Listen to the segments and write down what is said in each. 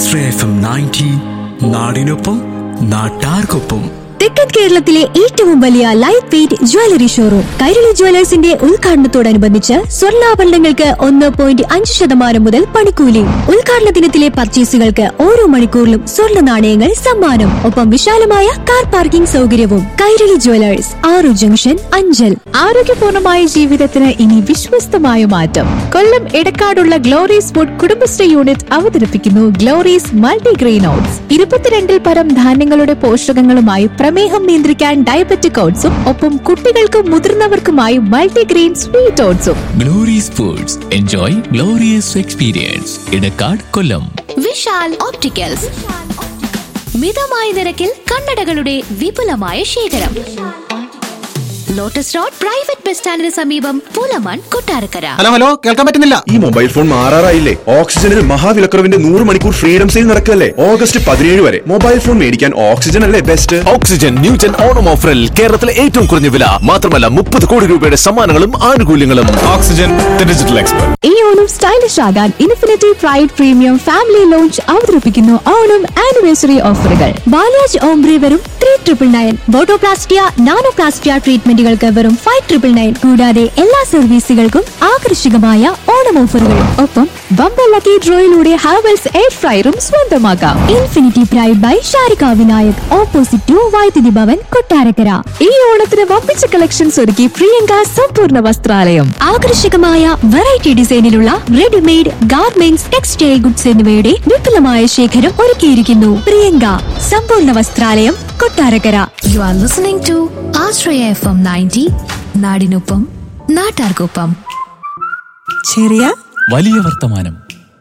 ആശ്രയ FM 90 നാടിനൊപ്പം നാട്ടാർക്കൊപ്പം. തെക്കൻ കേരളത്തിലെ ഏറ്റവും വലിയ light weight jewellery showroom Kairali ജ്വല്ലേഴ്സിന്റെ ഉദ്ഘാടനത്തോടനുബന്ധിച്ച് സ്വർണ്ണാഭരണങ്ങൾക്ക് 1.5% മുതൽ പണിക്കൂലി. ഉദ്ഘാടന ദിനത്തിലെ പർച്ചേസുകൾക്ക് ഓരോ മണിക്കൂറിലും സ്വർണ്ണ നാണയങ്ങൾ സമ്മാനം. ഒപ്പം വിശാലമായ കാർ പാർക്കിംഗ് സൗകര്യവും. കൈരളി ജ്വല്ലേഴ്സ്, ആറു ജംഗ്ഷൻ, അഞ്ചൽ. ആരോഗ്യപൂർണമായ ജീവിതത്തിന് ഇനി വിശ്വസ്തമായ മാറ്റം. കൊല്ലം എടക്കാടുള്ള ഗ്ലോറീസ് ഫുഡ് കുടുംബശ്രീ യൂണിറ്റ് അവതരിപ്പിക്കുന്നു ഗ്ലോറീസ് മൾട്ടിഗ്രെയിൻ ഓട്സ്. 22 പരം ധാന്യങ്ങളുടെ പോഷകങ്ങളുമായി പ്രമേഹം നിയന്ത്രിക്കാൻ ഡയബറ്റിക് ഓട്സും ഒപ്പം കുട്ടികൾക്കും മുതിർന്നവർക്കുമായി multigrain sweet ഓട്സും. Glory's foods, enjoy glorious experience. Edakkad, കൊല്ലം. വിശാൽ ഓപ്റ്റിക്കൽസ്, മിതമായ നിരക്കിൽ കണ്ണടകളുടെ വിപുലമായ ശേഖരം. ലോട്ടസ് റോഡ് പ്രൈവറ്റ് ബസ് സ്റ്റാൻഡിന് സമീപം, പുലമൺ, കൊട്ടാരക്കര. ഹലോ, കേൾക്കാൻ പറ്റുന്നില്ല. ഈ മൊബൈൽ ഫോൺ മാറാറായില്ലേ? ഓക്സിജനിൽ മഹാവിലക്കുറവിന്റെ 100 മണിക്കൂർ ഫ്രീഡം സെയിൽ നടക്കല്ലേ ഓഗസ്റ്റ് 17 വരെ. മൊബൈൽ ഫോൺ മേടിക്കാൻ ഓക്സിജൻ അല്ലേ ബെസ്റ്റ്. ഓക്സിജൻ ന്യൂജൻ ഓണം ഓഫറിൽ കേരളത്തിലെ ഏറ്റവും കുറഞ്ഞ വില, മാത്രമല്ല 30 കോടി രൂപയുടെ സമ്മാനങ്ങളും ആനുകൂല്യങ്ങളും. Oxygen, the digital expert. ഈ ഓണം സ്റ്റൈലിഷ് ആകാൻ infinity pride premium family launch അവതരിപ്പിക്കുന്നു ഓണം ആനിവേഴ്സറി ഓഫറുകൾ. ബാലാജ് ഓംബ്രി വെറും 3,999. ബോട്ടോപ്ലാസ്റ്റിയ, നാനോപ്ലാസ്റ്റിയ ട്രീറ്റ്മെന്റുകൾക്ക് വെറും 5,999. കൂടാതെ എല്ലാ സർവീസുകൾക്കും ആകർഷകമായ ഓണം ഓഫറുകൾ. ഒപ്പം ബമ്പർ ലക്കി ഡ്രോയിലൂടെ ഹാവൽസ് എയർ ഫ്രയറും സ്വന്തമാക്കാം. Infinity pride by Sharika Vinayak, opposite to വൈദ്യുതി ഭവൻ, കൊട്ടാരക്കര. ഈ ഓണത്തിന് വമ്പിച്ച കളക്ഷൻസ് ഒരുക്കി പ്രിയങ്ക സമ്പൂർണ്ണ വസ്ത്രാലയം. ആകർഷകമായ variety ഡിസൈനിലുള്ള readymade garments, textile goods എന്നിവയുടെ വിപുലമായ ശേഖരം ഒരുക്കിയിരിക്കുന്നു. പ്രിയങ്ക സമ്പൂർണ്ണ വസ്ത്രാലയം, Kottarakkara. You are listening to Ashraya FM 90 നാടിനൊപ്പം നാട്ടാർക്കൊപ്പം. ചെറിയ വലിയ വർത്തമാനം.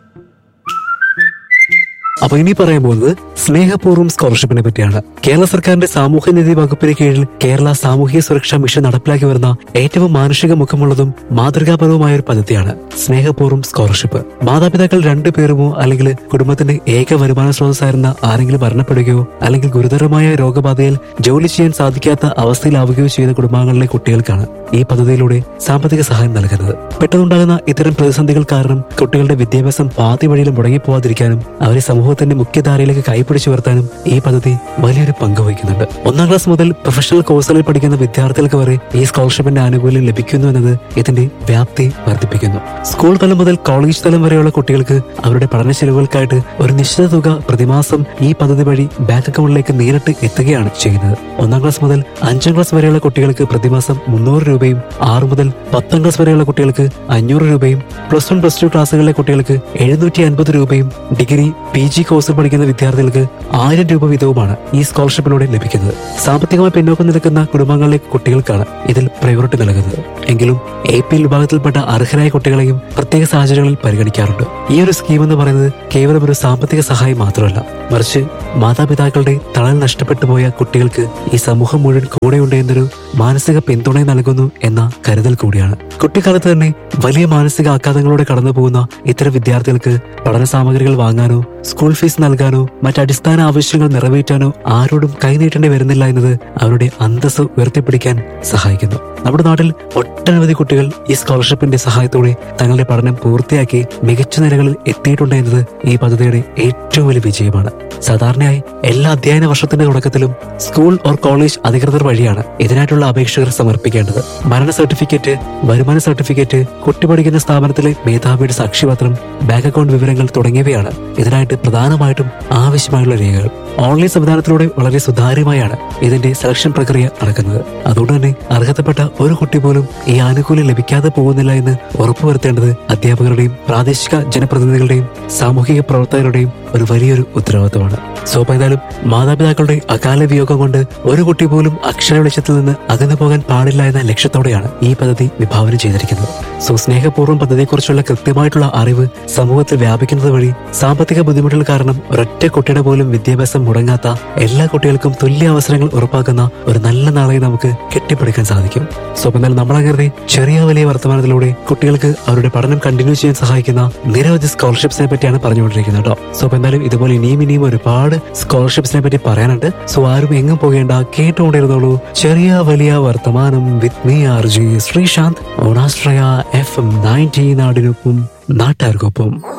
അപ്പൊ ഇനി പറയാൻ പോകുന്നത് സ്നേഹപൂർവ്വം സ്കോളർഷിപ്പിനെ പറ്റിയാണ്. കേരള സർക്കാരിന്റെ സാമൂഹ്യനീതി വകുപ്പിന് കീഴിൽ കേരള സാമൂഹ്യ സുരക്ഷാ മിഷൻ നടപ്പിലാക്കി വരുന്ന ഏറ്റവും മാനുഷിക മുഖമുള്ളതും മാതൃകാപരവുമായ ഒരു പദ്ധതിയാണ് സ്നേഹപൂർവ്വം സ്കോളർഷിപ്പ്. മാതാപിതാക്കൾ 2 പേരുമോ അല്ലെങ്കിൽ കുടുംബത്തിന്റെ ഏക വരുമാന സ്രോതസ്സായിരുന്ന ആരെങ്കിലും മരണപ്പെടുകയോ അല്ലെങ്കിൽ ഗുരുതരമായ രോഗബാധയിൽ ജോലി ചെയ്യാൻ സാധിക്കാത്ത അവസ്ഥയിലാവുകയോ ചെയ്ത കുടുംബാംഗങ്ങളിലെ കുട്ടികൾക്കാണ് ഈ പദ്ധതിയിലൂടെ സാമ്പത്തിക സഹായം നൽകുന്നത്. പെട്ടെന്നുണ്ടാകുന്ന ഇത്തരം പ്രതിസന്ധികൾ കാരണം കുട്ടികളുടെ വിദ്യാഭ്യാസം പാതി വഴിയിൽ മുടങ്ങിപ്പോവാതിരിക്കാനും അവരെ സമൂഹത്തിന്റെ മുഖ്യധാരയിലേക്ക് കൈപിടിച്ചു വരുത്താനും ഈ പദ്ധതി വലിയൊരു പങ്ക് വഹിക്കുന്നുണ്ട്. 1ാം ക്ലാസ് മുതൽ പ്രൊഫഷണൽ കോഴ്സുകളിൽ പഠിക്കുന്ന വിദ്യാർത്ഥികൾക്ക് വരെ ഈ സ്കോളർഷിപ്പിന്റെ ആനുകൂല്യം ലഭിക്കുന്നു എന്നത് ഇതിന്റെ വ്യാപ്തി വർദ്ധിപ്പിക്കുന്നു. സ്കൂൾ തലം മുതൽ കോളേജ് തലം വരെയുള്ള കുട്ടികൾക്ക് അവരുടെ പഠന ചെലവുകൾക്കായിട്ട് ഒരു നിശ്ചിത തുക പ്രതിമാസം ഈ പദ്ധതി വഴി ബാങ്ക് അക്കൗണ്ടിലേക്ക് നേരിട്ട് എത്തുകയാണ് ചെയ്യുന്നത്. 1ാം ക്ലാസ് മുതൽ 5ാം ക്ലാസ് വരെയുള്ള കുട്ടികൾക്ക് പ്രതിമാസം 300 രൂപയും 6 മുതൽ 10ാം ക്ലാസ് വരെയുള്ള കുട്ടികൾക്ക് 500 രൂപയും പ്ലസ് 1 പ്ലസ് 2 ക്ലാസ്സുകളിലെ കുട്ടികൾക്ക് 750 രൂപയും ഡിഗ്രി PG കോഴ്സിൽ പഠിക്കുന്ന വിദ്യാർത്ഥികൾക്ക് 1000 രൂപ വീതവുമാണ് ഈ സ്കോളർഷിപ്പിലൂടെ ലഭിക്കുന്നത്. സാമ്പത്തികമായി പിന്നോക്കം നിൽക്കുന്ന കുടുംബങ്ങളിലെ കുട്ടികൾക്കാണ് ഇതിൽ പ്രയോറിറ്റി നൽകുന്നത്. എങ്കിലും APL വിഭാഗത്തിൽപ്പെട്ട അർഹരായ കുട്ടികളെയും പ്രത്യേക സാഹചര്യങ്ങളിൽ പരിഗണിക്കാറുണ്ട്. ഈ ഒരു സ്കീം എന്ന് പറയുന്നത് കേവലം ഒരു സാമ്പത്തിക സഹായം മാത്രമല്ല, മറിച്ച് മാതാപിതാക്കളുടെ തണൽ നഷ്ടപ്പെട്ടു പോയ കുട്ടികൾക്ക് ഈ സമൂഹം മുഴുവൻ കൂടെയുണ്ട് എന്നൊരു മാനസിക പിന്തുണ നൽകുന്നു എന്ന കരുതൽ കൂടിയാണ്. കുട്ടിക്കാലത്ത് തന്നെ വലിയ മാനസിക ആഘാതങ്ങളോടെ കടന്നു പോകുന്ന ഇത്തരം വിദ്യാർത്ഥികൾക്ക് പഠന സാമഗ്രികൾ വാങ്ങാനോ സ്കൂൾ ഫീസ് നൽകാനോ മറ്റ് അടിസ്ഥാന ആവശ്യങ്ങൾ നിറവേറ്റാനോ ആരോടും കൈനീട്ടേണ്ടി വരുന്നില്ല എന്നത് അവരുടെ അന്തസ്സ് ഉയർത്തിപ്പിടിക്കാൻ സഹായിക്കുന്നു. നമ്മുടെ നാട്ടിൽ ഒട്ടനവധി കുട്ടികൾ ഈ സ്കോളർഷിപ്പിന്റെ സഹായത്തോടെ തങ്ങളുടെ പഠനം പൂർത്തിയാക്കി മികച്ച നിലകളിൽ എത്തിയിട്ടുണ്ട് എന്നത് ഈ പദ്ധതിയുടെ ഏറ്റവും വലിയ വിജയമാണ്. സാധാരണയായി എല്ലാ അധ്യയന വർഷത്തിന്റെ തുടക്കത്തിലും സ്കൂൾ ഓർ കോളേജ് അധികൃതർ വഴിയാണ് ഇതിനായിട്ടുള്ള അപേക്ഷകർ സമർപ്പിക്കേണ്ടത്. മരണ സർട്ടിഫിക്കറ്റ്, വരുമാന സർട്ടിഫിക്കറ്റ്, കുട്ടി പഠിക്കുന്ന സ്ഥാപനത്തിലെ മേധാവിയുടെ സാക്ഷ്യപത്രം, ബാങ്ക് അക്കൗണ്ട് വിവരങ്ങൾ തുടങ്ങിയവയാണ് ഇതിനായിട്ട് പ്രധാനമായിട്ടും ആവശ്യമായുള്ള രേഖകൾ. ഓൺലൈൻ സംവിധാനത്തിലൂടെ വളരെ സുതാര്യമായാണ് ഇതിന്റെ സെലക്ഷൻ പ്രക്രിയ നടക്കുന്നത്. അതുകൊണ്ട് തന്നെ അർഹതപ്പെട്ട ഒരു കുട്ടി പോലും ഈ ആനുകൂല്യം ലഭിക്കാതെ പോകുന്നില്ല എന്ന് ഉറപ്പുവരുത്തേണ്ടത് അധ്യാപകരുടെയും പ്രാദേശിക ജനപ്രതിനിധികളുടെയും സാമൂഹിക പ്രവർത്തകരുടെയും ഒരു വലിയൊരു ഉത്തരവാദിത്തമാണ്. ഏതായാലും മാതാപിതാക്കളുടെ അകാല വിയോഗം കൊണ്ട് ഒരു കുട്ടി പോലും അക്ഷര വെളിച്ചത്തിൽ നിന്ന് അകന്നു പോകാൻ പാടില്ല എന്ന ലക്ഷ്യത്തോടെയാണ് ഈ പദ്ധതി വിഭാവനം ചെയ്തിരിക്കുന്നത്. സ്നേഹപൂർവ്വം പദ്ധതിയെക്കുറിച്ചുള്ള കൃത്യമായിട്ടുള്ള അറിവ് സമൂഹത്തിൽ വ്യാപിക്കുന്നത് വഴി സാമ്പത്തിക ബുദ്ധിമുട്ടുകൾ കാരണം ഒരൊറ്റ കുട്ടിയുടെ പോലും വിദ്യാഭ്യാസം മുടങ്ങാത്ത എല്ലാ കുട്ടികൾക്കും തുല്യ അവസരങ്ങൾ ഉറപ്പാക്കുന്ന ഒരു നല്ല നാളെ നമുക്ക് കെട്ടിപ്പടുക്കാൻ സാധിക്കും. എന്നാൽ നമ്മളങ്ങനെ ചെറിയ വലിയ വർത്തമാനത്തിലൂടെ കുട്ടികൾക്ക് അവരുടെ പഠനം കണ്ടിന്യൂ ചെയ്യാൻ സഹായിക്കുന്ന നിരവധി സ്കോളർഷിപ്സിനെ പറ്റിയാണ് പറഞ്ഞുകൊണ്ടിരിക്കുന്നത് കേട്ടോ. എന്തായാലും ഇതുപോലെ ഇനിയും ഒരുപാട് സ്കോളർഷിപ്സിനെ പറ്റി പറയാനുണ്ട്. ആരും എങ്ങും പോകേണ്ട, കേട്ടുകൊണ്ടിരുന്നോളൂ ചെറിയ വലിയ വർത്തമാനം with me RJ Sreesanth on Ashraya FM 90 നാടിനൊപ്പം നാട്ടാർക്കൊപ്പം.